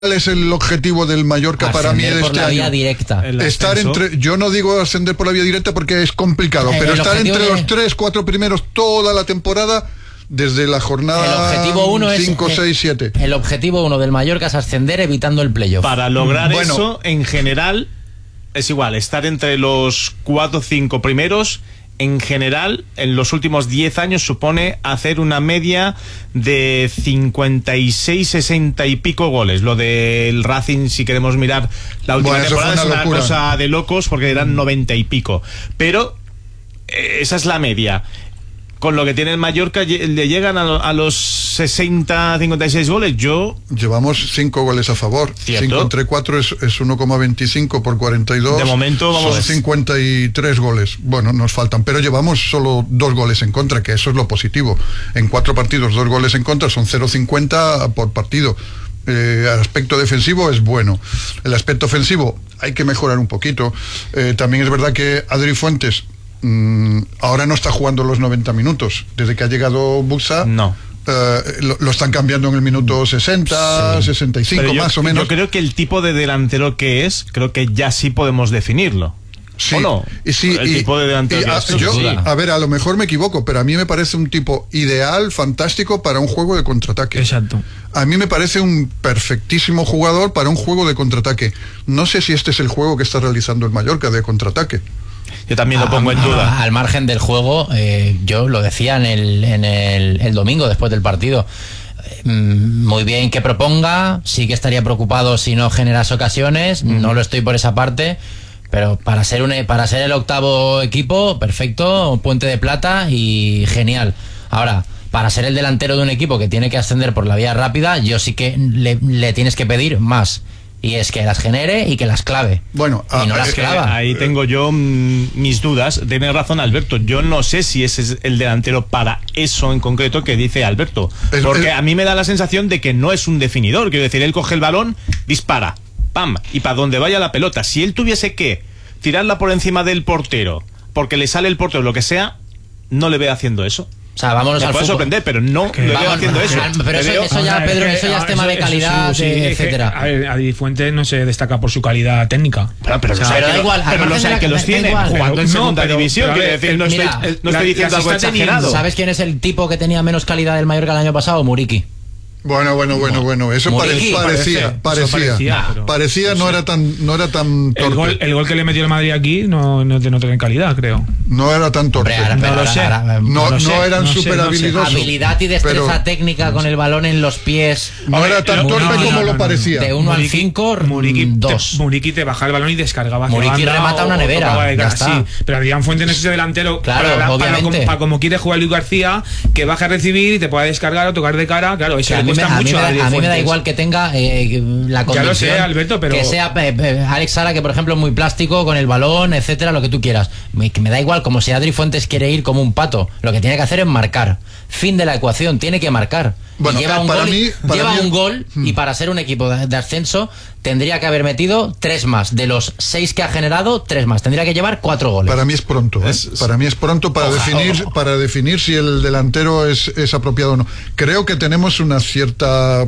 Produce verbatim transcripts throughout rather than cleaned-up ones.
¿Cuál es el objetivo del Mallorca ascender para mí de por este la año? Vía directa. Estar entre, yo no digo ascender por la vía directa porque es complicado, el, pero el estar entre de... los tres, cuatro primeros toda la temporada, desde la jornada cinco, seis, siete. El objetivo uno del Mallorca es ascender evitando el playoff. Para lograr bueno, eso, en general, es igual, estar entre los cuatro o cinco primeros. En general, en los últimos diez años supone hacer una media de cincuenta y seis, sesenta y pico goles. Lo del Racing, si queremos mirar la última bueno, temporada, una es una locura. cosa de locos porque eran noventa y pico. Pero eh, esa es la media. Con lo que tiene el Mallorca, le llegan a, a los sesenta, cincuenta y seis goles. Yo... Llevamos cinco goles a favor. ¿Cierto? cinco entre cuatro es, es uno coma veinticinco por cuarenta y dos. De momento vamos... Son cincuenta y tres goles. Bueno, nos faltan, pero llevamos solo dos goles en contra, que eso es lo positivo. En cuatro partidos, dos goles en contra, son cero coma cincuenta por partido. Eh, el aspecto defensivo es bueno. El aspecto ofensivo hay que mejorar un poquito. Eh, también es verdad que Adri Fuentes Mm, ahora no está jugando los noventa minutos. Desde que ha llegado Buxa, no. eh, lo, lo están cambiando en el minuto sesenta, sí. sesenta y cinco, yo, más o menos. Yo creo que el tipo de delantero que es, creo que ya sí podemos definirlo. Sí, ¿o no? y sí, el y, tipo de delantero y, que a, es. yo, Sí. a ver, a lo mejor me equivoco, pero a mí me parece un tipo ideal, fantástico para un juego de contraataque. Exacto. A mí me parece un perfectísimo jugador para un juego de contraataque. No sé si este es el juego que está realizando el Mallorca de contraataque. Yo también lo pongo a, en duda. A, al margen del juego, eh, yo lo decía en el, en el, el domingo después del partido. Eh, muy bien que proponga, sí que estaría preocupado si no generas ocasiones, mm. no lo estoy por esa parte, pero para ser un, para ser el octavo equipo, perfecto, puente de plata y genial. Ahora, para ser el delantero de un equipo que tiene que ascender por la vía rápida, yo sí que le, le tienes que pedir más. Y es que las genere y que las clave. Bueno, y no a, las clava. Ahí tengo yo mm, mis dudas. Tiene razón Alberto. Yo no sé si ese es el delantero para eso en concreto que dice Alberto. Es, porque es, a mí me da la sensación de que no es un definidor. Quiero decir, él coge el balón, dispara, pam, y para donde vaya la pelota. Si él tuviese que tirarla por encima del portero, porque le sale el portero, lo que sea, no le veo haciendo eso. O sea, vámonos Me al puede fútbol. sorprender, pero no le veo haciendo eso. Pero eso, veo... eso ya, Pedro, eso ya es tema de calidad, sí, de, etcétera. A ver, Adri Fuentes no se destaca por su calidad técnica. Pero, pero, o sea, o sea, pero que da lo, igual, pero los hay que los tienen jugando pero, en segunda no, pero, división. pero, Quiero decir, no mira, estoy, no la, estoy diciendo algo exagerado. ¿Sabes quién es el tipo que tenía menos calidad del Mallorca el año pasado? Muriqui. Bueno, bueno, bueno, bueno. Eso Muriqui, parecía, parece, parecía, eso parecía, pero, parecía, no era tan, no era tan torpe. El gol, el gol que le metió el Madrid aquí no, no, no tiene calidad, creo. No era tan torpe. Hombre, ahora, no, ahora, lo sé. Ahora, ahora, no, no, no sé, eran no súper sé, no habilidosos. sé. Habilidad y destreza pero, técnica con el balón en los pies. No era tan no, torpe no, como no, lo no, parecía. De uno al cinco, dos. Muriqui te baja el balón y descargaba. Muriqui remata una nevera. Ya está. Sí, pero Adrián Fuentes no es ese delantero. Claro, para, para, obviamente. Para, para como quiere jugar Luis García, que baja a recibir y te pueda descargar o tocar de cara. Claro, eso le cuesta mucho a Adrián A mí me da Fuentes. igual que tenga eh, la condición. Ya lo sé, Alberto, pero... Que sea eh, eh, Alex Sara, que por ejemplo es muy plástico con el balón, etcétera, lo que tú quieras. Me, que me da igual, como si Adri Fuentes quiere ir como un pato. Lo que tiene que hacer es marcar. Fin de la ecuación, tiene que marcar. Bueno, y lleva un para gol, mí, para lleva mí... un gol hmm. y para ser un equipo de, de ascenso tendría que haber metido tres más. De los seis que ha generado, tres más. Tendría que llevar cuatro goles. Para mí es pronto, ¿eh? Es, es... Para mí es pronto para Ojalá, definir ojalá. para definir si el delantero es, es apropiado o no. Creo que tenemos una cierta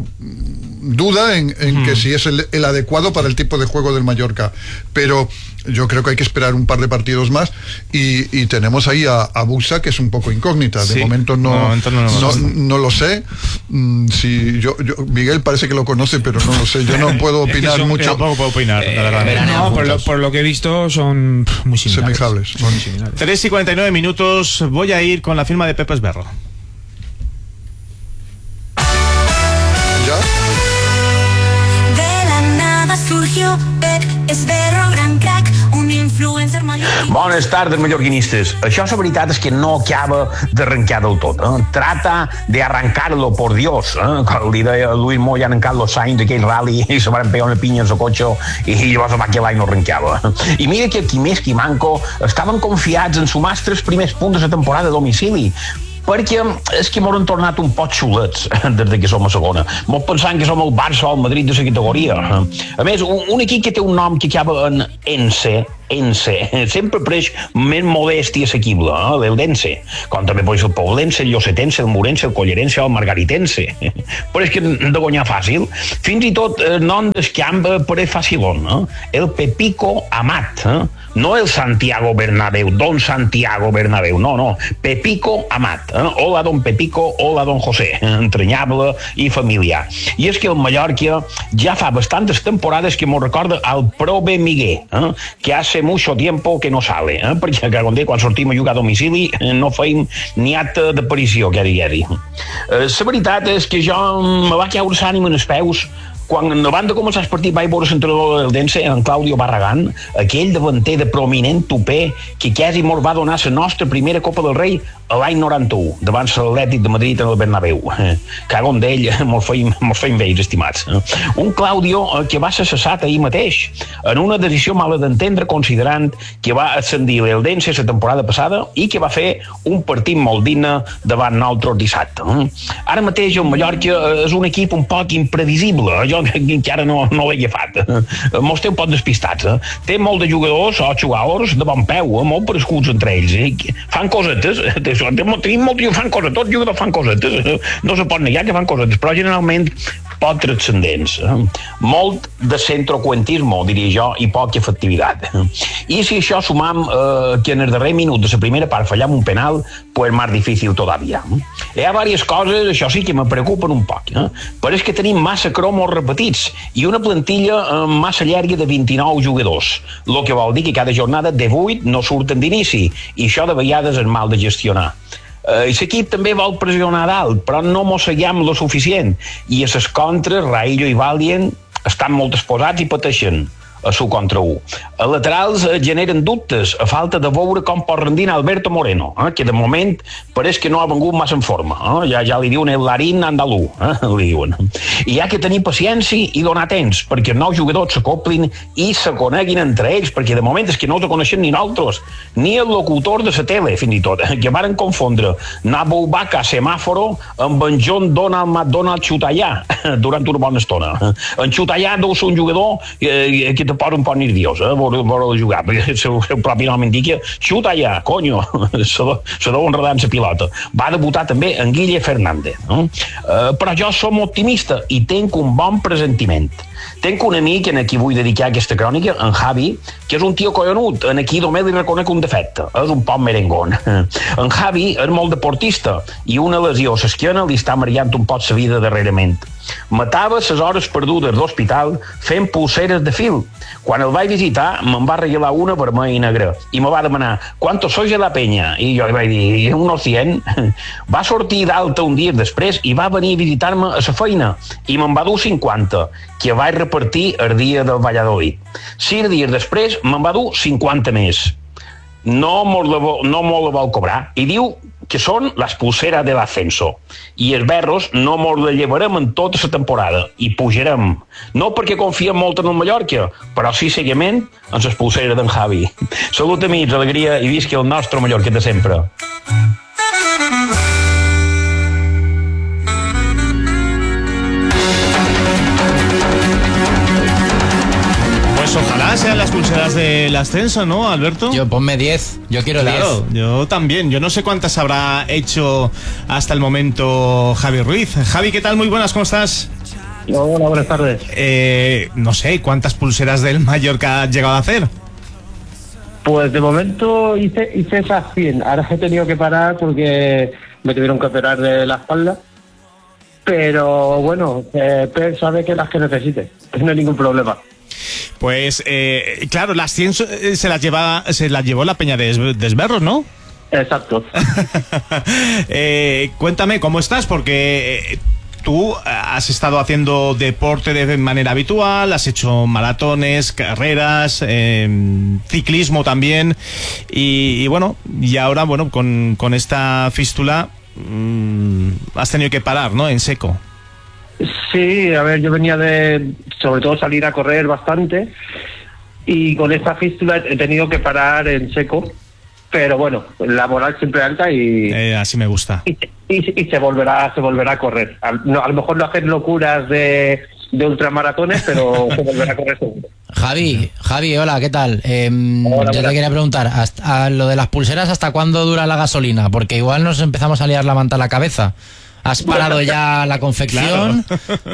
duda en, en hmm. que si es el, el adecuado para el tipo de juego del Mallorca, pero yo creo que hay que esperar un par de partidos más y, y tenemos ahí a, a Buxa, que es un poco incógnita. De sí. momento no, De momento no, no, no, no, no lo sé. Mm, si yo, yo Miguel parece que lo conoce, pero no lo sé. Yo no puedo opinar son, mucho. Tampoco puedo opinar, Eh, la verdad. no, por lo, por lo que he visto son pff, muy similares. Semejables. Son muy similares. tres y cuarenta y nueve minutos. Voy a ir con la firma de Pepe Esberro. ¿Ya? De la nada surgió Pep Esberro, gran crack, un influencer mallorquí. Bones tardes, mallorquinistes. Això, la veritat, és que no acaba d'arrencar del tot. Eh? Trata de arrancarlo, por Dios. Eh? Com li deia Luis Moya en Carlos Sainz d'aquell rally i se van pegar una pinya en el cotxe i llavors va que l'any no arrencava. I mira que qui més qui manco estaven confiats en sumar els tres primers punts de la temporada a domicili, perquè és que m'han tornat un pot xulets des que som a segona. Molt pensant que som el Barça o el Madrid de la categoria. A més, un, un equip que té un nom que acaba en Ence, Ense, sempre preix més modest i assequible, eh? l'Eldense, com també pot ser el Poblense, el Llosetense, el Murense, el Collerense o el Margaritense. Però és que de guanyar fàcil, fins i tot el nom del camp pareix facilon, eh? el Pepico Amat, eh? no el Santiago Bernabéu, Don Santiago Bernabéu, no, no, Pepico Amat, eh? hola Don Pepico, hola Don José, entranyable i familiar. I és que el Mallorca ja fa bastantes temporades que m'ho recorda al Prove Miguel, eh? que hace mucho tiempo que no sale, eh? perquè quan sortim a jugar a domicili no feim ni acte d'aparició, que digui. Eh, la veritat és que jo me va caure l'ànima en els peus quan abans de començar el partit vaig veure l'entrenador del Dense, en Claudio Barragán, aquell davanter de prominent tupé que quasi mos va donar la nostra primera Copa del Rei a l'any noranta-u, davant l'Atlètic de Madrid en el Bernabéu. Cagon d'ell, mos feim, mos feim vells, estimats. Un Claudio que va ser cessat ahir mateix, en una decisió mala d'entendre, considerant que va ascendir el Dense la temporada passada i que va fer un partit molt digne davant nosaltres dissabte. Ara mateix el Mallorca és un equip un poc imprevisible, jo encara no, no l'he agafat. Mos té un poc despistats. Eh? Té molt de jugadors o jugadors de bon peu, eh? molt parescuts entre ells. Eh? Fan cosetes, tenim molt que fan cosetes, tots jugadors fan cosetes, no se pot negar que fan cosetes, però generalment poc transcendents. Eh? Molt de centrocuentismo, diria jo, i poca efectivitat. I si això sumam eh, que en el darrer minut de la primera part fallam un penal, pues més difícil todavía. Hi ha diverses coses, això sí que me preocupen un poc, eh? però és que tenim massa cromos repetits i una plantilla eh, massa llarga de vint-i-nou jugadors, el que vol dir que cada jornada de vuit no surten d'inici, i això de vegades és mal de gestionar. Uh, l'equip també vol pressionar dalt, però no mosseguem lo suficient, i a les contres Raillo i Valient estan molt exposats i pateixen a su contra u. A laterals eh, generen dubtes a falta de veure com pot rendir Alberto Moreno, eh, que de moment pareix que no ha vengut massa en forma. Eh? Ja, ja li diuen el larín andalú, eh? li diuen. I hi ha que tenir paciència i donar temps perquè els nous jugadors s'acoplin i se coneguin entre ells, perquè de moment és que no els coneixem ni nosaltres, ni el locutor de la tele, fins i tot, que varen confondre Nabo Vaca Semàforo amb en John Donald McDonald Xutallà durant una bona estona. En Xutallà deu ser un jugador eh, que te posa un poc nerviós, eh, veure jugar, perquè el seu, seu propi nom indica xuta ja, conyo, se deu enredar en la pilota. Va debutar també en Guille Fernández. No? Eh, però jo som optimista i tenc un bon presentiment. Tenc un amic en qui vull dedicar aquesta crònica, en Javi, que és un tio collonut, en qui només li reconec un defecte, és un poc merengón. En Javi és molt deportista i una lesió a l'esquena li està mareant un poc la vida darrerament. Matava les hores perdudes d'hospital fent pulseres de fil. Quan el vaig visitar me'n va regalar una vermella i negra i me va demanar ¿cuánto sois de la peña? I jo li vaig dir unos cien. Va sortir d'alta un dia després i va venir a visitar-me a la feina i me'n va dur cinquanta, que vaig repartir el dia del Valladolid. Sis dies després me'n va dur cinquanta més. No mos la, no mos la vol cobrar i diu que són les pulseres de l'ascenso i els berros no mos la llevarem en tota la temporada i pujarem, no perquè confiem molt en el Mallorca, però sí seguiment en les pulseres d'en Javi. Salut amics, alegria i visqui el nostre Mallorca de sempre. Pues ojalá sean las pulseras del ascenso, ¿no, Alberto? Yo ponme diez, yo quiero diez. Claro, yo también. Yo no sé cuántas habrá hecho hasta el momento Javi Ruiz. Javi, ¿qué tal? Muy buenas, ¿cómo estás? Hola, buenas tardes. Eh, no sé, ¿cuántas pulseras del Mallorca has llegado a hacer? Pues de momento hice, hice esas cien. Ahora he tenido que parar porque me tuvieron que operar de la espalda. Pero bueno, eh, sabe que las que necesite. No hay ningún problema. Pues, eh, claro, las cien se las lleva, se las llevó la Peña de Desberros, ¿no? Exacto. eh, cuéntame, ¿cómo estás? Porque eh, tú has estado haciendo deporte de manera habitual, has hecho maratones, carreras, eh, ciclismo también, y, y bueno, y ahora, bueno, con, con esta fístula mmm, has tenido que parar, ¿no? En seco. Sí, a ver, yo venía de, sobre todo, salir a correr bastante y con esta fístula he tenido que parar en seco, pero bueno, la moral siempre alta y... Eh, así me gusta. Y, y, y se volverá se volverá a correr. A, no, a lo mejor no hacer locuras de, de ultramaratones, pero se volverá a correr seguro. Javi, Javi, hola, ¿qué tal? Eh, Hola, yo te hola. quería preguntar, hasta, a lo de las pulseras, ¿hasta cuándo dura la gasolina? Porque igual nos empezamos a liar la manta a la cabeza. ¿Has parado ya la confección?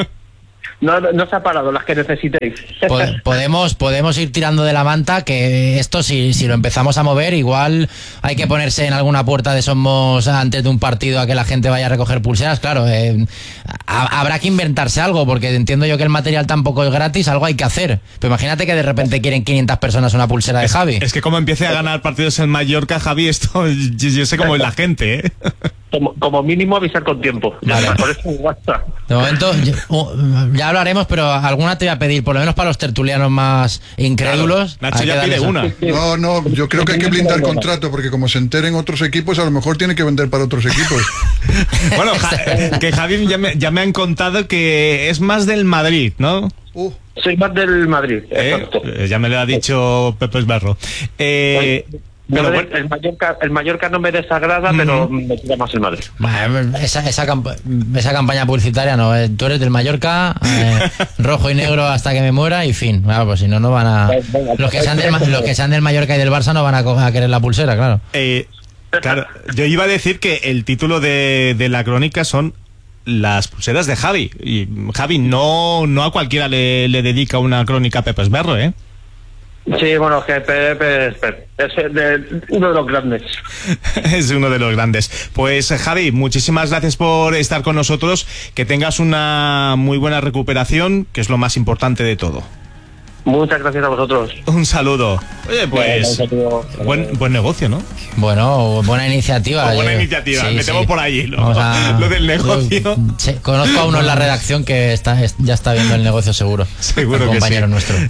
No, no, no se ha parado, las que necesitéis. Po- Podemos, podemos ir tirando de la manta, que esto si, si lo empezamos a mover, igual hay que ponerse en alguna puerta de Somos antes de un partido a que la gente vaya a recoger pulseras. Claro, eh, ha- habrá que inventarse algo, porque entiendo yo que el material tampoco es gratis, algo hay que hacer. Pero imagínate que de repente quieren quinientas personas una pulsera de Javi. Es que como empiece a ganar partidos en Mallorca, Javi, esto yo, yo sé cómo es la gente, ¿eh? Como, como mínimo avisar con tiempo. Vale. Por eso en WhatsApp. De momento, yo- uh, ya hablaremos, pero alguna te voy a pedir, por lo menos para los tertulianos más incrédulos. Claro, Nacho hay ya que pide darles- una. No, no, yo creo que hay que blindar contrato, porque como se enteren otros equipos, a lo mejor tiene que vender para otros equipos. Bueno, Ja- que Javi ya me, ya me han contado que es más del Madrid, ¿no? Uh, Soy más del Madrid, Eh, exacto. eh, ya me lo ha dicho Pepe Esberro. Eh, No pero me- bueno, el, Mallorca, el Mallorca no me desagrada, pero me tira más el Madrid. Bueno, esa, esa, camp- esa campaña publicitaria no, eh, tú eres del Mallorca, eh, rojo y negro hasta que me muera y fin. Claro, pues si no, no van a. Los que, sean del, Ma- los que sean del Mallorca y del Barça no van a, co- a querer la pulsera, claro. eh, claro, yo iba a decir que el título de, de la crónica son las pulseras de Javi. Y Javi, no, no a cualquiera le, le dedica una crónica a Pepe Esberro, ¿eh? Sí, bueno, que Pepe es Pepe. Es de, uno de los grandes. Es uno de los grandes. Pues eh, Javi, muchísimas gracias por estar con nosotros. Que tengas una muy buena recuperación, que es lo más importante de todo. Muchas gracias a vosotros. Un saludo. Oye, pues Bueno, buen, buen negocio, ¿no? Bueno, buena iniciativa. O buena yo- iniciativa, sí, metemos sí. por ahí lo, Vamos a- lo del negocio. yo- sí, conozco a uno en la redacción que está, es- ya está viendo el negocio seguro. Seguro Un que compañero sí. nuestro.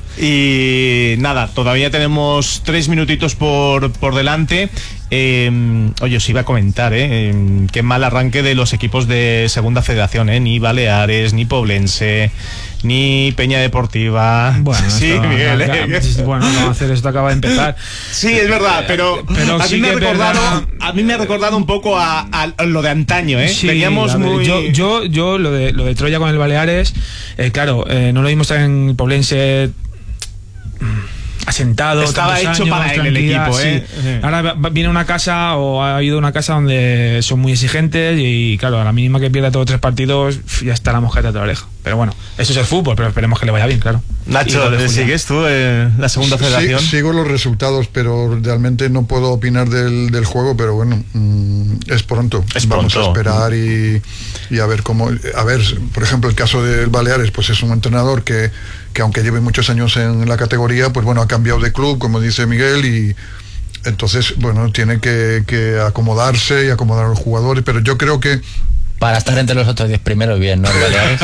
Y nada, todavía tenemos tres minutitos por, por delante. Eh, oye, os iba a comentar, ¿eh? Eh, qué mal arranque de los equipos de Segunda Federación, ¿eh? Ni Baleares, ni Poblense, ni Peña Deportiva. Bueno, sí, esto- Miguel, no, ¿eh? no, bueno, vamos a hacer esto, acaba de empezar. Sí, es verdad, pero, Pero a, sí mí me ha que es recordado, verdad. a mí me ha recordado un poco a, a lo de antaño, ¿eh? Sí, Veníamos a ver, muy... yo, yo, yo lo de lo de Troya con el Baleares, eh, claro, eh, no lo vimos en Poblense asentado. Estaba tantos hecho años, para él el tranquilidad, equipo, sí. ¿eh? Sí. Ahora va- va- viene una casa o ha habido una casa donde son muy exigentes y, claro, a la mínima que pierda todos tres partidos ya está la mosqueta de la oreja. Pero bueno, eso es el fútbol, pero esperemos que le vaya bien, claro. Y Nacho, lo de Julián. ¿sigues tú en la Segunda sí, Federación? sigo los resultados, pero realmente no puedo opinar del, del juego, pero bueno, mm, es pronto. Es Vamos pronto. a esperar y, y a ver cómo... A ver, por ejemplo, el caso del Baleares, pues es un entrenador que, que aunque lleve muchos años en la categoría, pues bueno, ha cambiado de club, como dice Miguel, y entonces, bueno, tiene que, que acomodarse y acomodar a los jugadores, pero yo creo que Para estar entre los otros diez primeros, bien, ¿no? Baleares.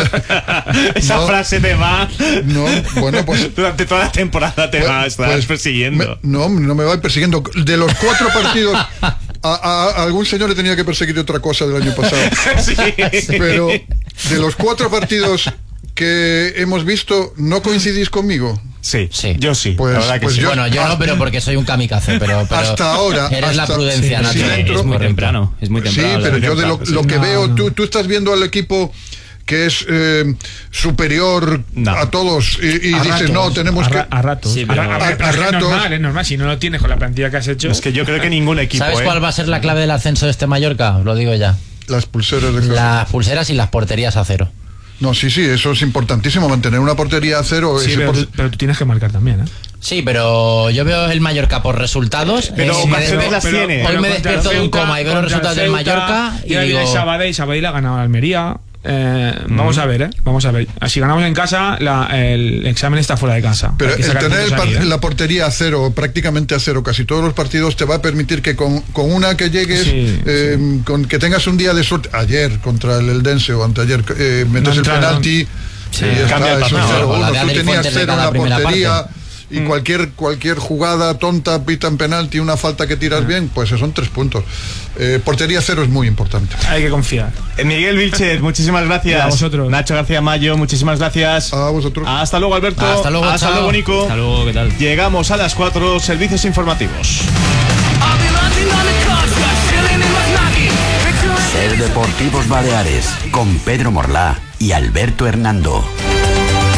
Esa No. frase te va... no, bueno, pues... Durante toda la temporada te Pues- va a estar pues, persiguiendo. me- no, no me va persiguiendo. De los cuatro partidos, a, a- a algún señor le tenía que perseguir otra cosa del año pasado. Sí. Pero de los cuatro partidos que hemos visto, ¿no coincidís conmigo? Sí, Sí. yo sí. Pues- la verdad que pues sí. yo- Bueno, yo no, pero porque soy un kamikaze, pero, pero Hasta ahora, eres la hasta- prudencia, sí, Nacho. sí, dentro- Es muy correcto. temprano, es muy Sí, temprano. pero la yo de lo, verdad. lo que No, veo, no. tú, tú estás viendo al equipo que es eh, superior No. a todos y, y A dices, ratos, no, tenemos a, que... ra- a ratos. Sí, A pero- ra- a, a- ver, pero a es que es ratos- normal, es normal. Si no lo tienes con la plantilla que has hecho. Es que yo creo que ningún equipo. ¿Sabes ¿eh? cuál va a ser la clave del ascenso de este Mallorca? Os lo digo ya. Las pulseras de casa. Las pulseras y las porterías a cero. No, sí, sí, eso es importantísimo, mantener una portería a cero. Sí, ese pero, por- tú, pero tú tienes que marcar también, ¿eh? Sí, pero yo veo el Mallorca por resultados. Pero eh, ocasiones me- las pero- tiene. Hoy pero me contra despierto de un Ceuta, coma y veo los contra resultados del Ceuta, Mallorca y ahora viene digo- Sabadell, Sabadell ha ganado a Almería. Eh, Vamos a ver, ¿eh? Vamos a ver. Si ganamos en casa, la- el examen está fuera de casa. Pero Hay que el sacar tener el puntos par- ahí, ¿eh? la portería a cero, prácticamente a cero, casi todos los partidos, te va a permitir que con, con una que llegues, Sí, eh, con que tengas un día de suerte. Ayer contra el Eldense o anteayer, eh, metes No el entraron. penalti Sí, y ya cambia el está, eso es partido. cero Con la uno. de Tú Adri tenías Fuentes de cero en cada la primera portería. parte. Y cualquier cualquier jugada tonta, pitan penalti, una falta que tiras bien, pues son tres puntos. Eh, portería cero es muy importante. Hay que confiar. Eh, Miguel Vilchez, muchísimas gracias. A vosotros. Nacho García Mayo, muchísimas gracias. A vosotros. Hasta luego, Alberto. Hasta luego, Hasta chao. luego, Nico. Hasta luego, ¿qué tal? Llegamos a las cuatro, servicios informativos. Ser Deportivos Baleares con Pedro Morlá y Alberto Hernando.